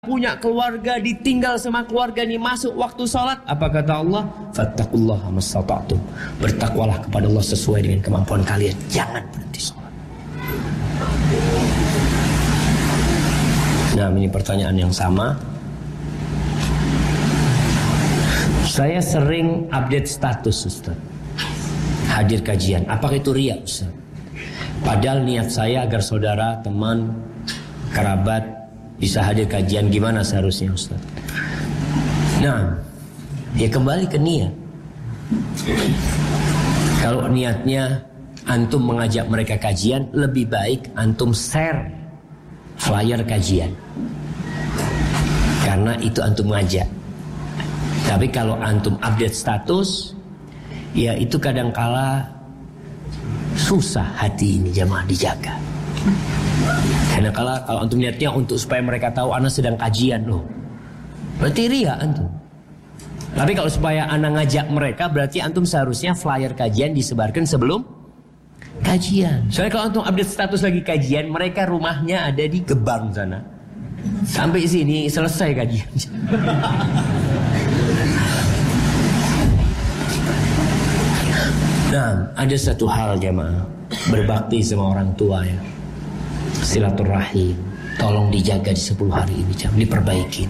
punya keluarga, ditinggal sama keluarga ini, masuk waktu sholat, apa kata Allah? Fattaqullaha mastata'tum. Bertakwalah kepada Allah sesuai dengan kemampuan kalian. Jangan berhenti sholat. Nah, ini pertanyaan yang sama. Saya sering update status, Ustaz. Hadir kajian. Apakah itu riya, Ustaz? Padahal niat saya agar saudara, teman, kerabat bisa hadir kajian. Gimana seharusnya, Ustaz? Nah, ya kembali ke niat. Kalau niatnya antum mengajak mereka kajian, lebih baik antum share flyer kajian, karena itu antum ngajak. Tapi kalau antum update status, ya itu kadangkala susah hati ini jamaah dijaga. Karena kalau antum niatnya untuk supaya mereka tahu ana sedang kajian loh, berarti riya antum. Tapi kalau supaya ana ngajak mereka, berarti antum seharusnya flyer kajian disebarkan sebelum kajian. Soalnya kalau antum update status lagi kajian, mereka rumahnya ada di Gebang sana. Sampai sini selesai kajian. Nah, ada satu hal jamaah, berbakti sama orang tua ya. Silaturahim, tolong dijaga di 10 hari ini, diperbaiki.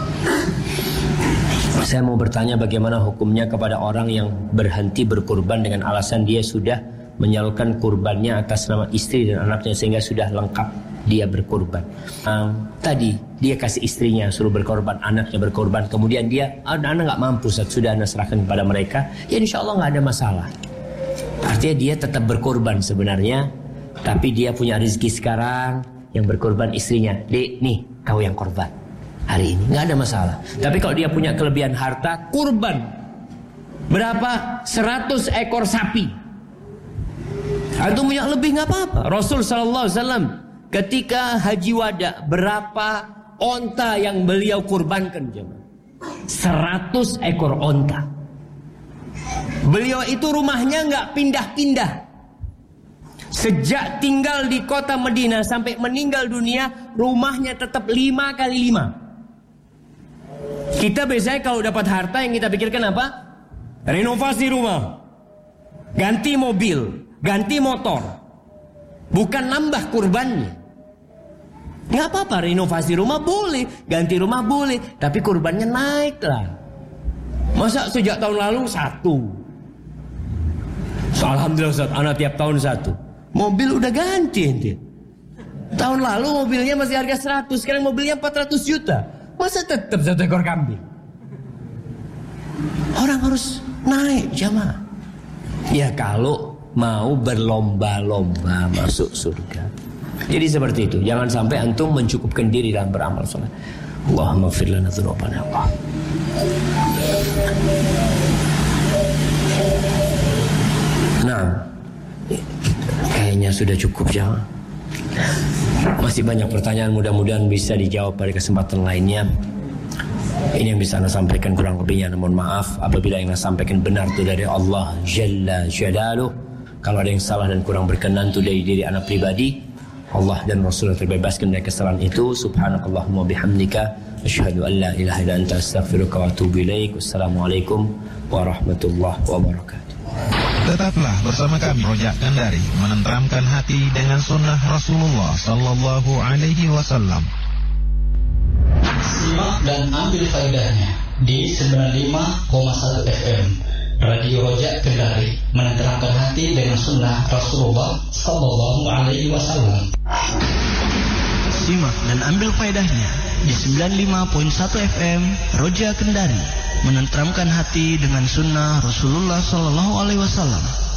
Saya mau bertanya bagaimana hukumnya kepada orang yang berhenti berkurban dengan alasan dia sudah menyalurkan kurbannya atas nama istri dan anaknya sehingga sudah lengkap dia berkurban. Tadi dia kasih istrinya suruh berkorban, anaknya berkorban, kemudian dia anak nggak mampu, sudah anak serahkan kepada mereka, ya insya Allah nggak ada masalah. Artinya dia tetap berkorban sebenarnya, tapi dia punya rezeki sekarang, yang berkorban istrinya. Dek, nih kau yang korban hari ini, nggak ada masalah. Tapi kalau dia punya kelebihan harta, kurban berapa? 100 ekor sapi. Atau punya lebih nggak apa-apa. Rasul sallallahu alaihi wasallam ketika haji wada, berapa onta yang beliau kurbankan jemaah? 100 ekor onta. Beliau itu rumahnya nggak pindah-pindah. Sejak tinggal di kota Madinah sampai meninggal dunia, rumahnya tetap 5x5. Kita biasanya kalau dapat harta yang kita pikirkan apa? Renovasi rumah, ganti mobil, ganti motor. Bukan nambah kurbannya. Nggak apa-apa, renovasi rumah boleh, ganti rumah boleh, tapi kurbannya naik lah. Masa sejak tahun lalu 1? Alhamdulillah Ustaz, anak tiap tahun 1. Mobil udah ganti ente. Tahun lalu mobilnya masih harga 100, sekarang mobilnya 400 juta. Masa tetap 1 ekor kambing? Orang harus naik jamaah. Ya kalau mau berlomba-lomba masuk surga. Jadi seperti itu. Jangan sampai antum mencukupkan diri dalam beramal saleh. Allahumma ighfir lana dzunubana ya Allah. Nah, kayaknya sudah cukup jamaah. Masih banyak pertanyaan, mudah-mudahan bisa dijawab pada kesempatan lainnya. Ini yang bisa Anda sampaikan, kurang lebihnya mohon maaf. Apabila yang Anda sampaikan benar itu dari Allah Jalla Jalaluh. Kalau ada yang salah dan kurang berkenan itu dari diri Anda pribadi, Allah dan Rasulullah terbebaskan dari kesalahan itu. Subhanakallahumma bihamdika asyhadu an la ilaha illa anta astaghfiruka wa atubu ilaik. Wassalamualaikum warahmatullahi wabarakatuh. Tetaplah bersama kami Rojak Kendari, menenteramkan hati dengan sunnah Rasulullah Sallallahu Alaihi Wasallam. Simak dan ambil faedahnya di 95,1 FM Radio Rojak Kendari, menenteramkan hati dengan sunnah Rasulullah Sallallahu Alaihi Wasallam. Simak dan ambil faedahnya di 95.1 FM Rojak Kendari, menenteramkan hati dengan sunnah Rasulullah Sallallahu Alaihi Wasallam.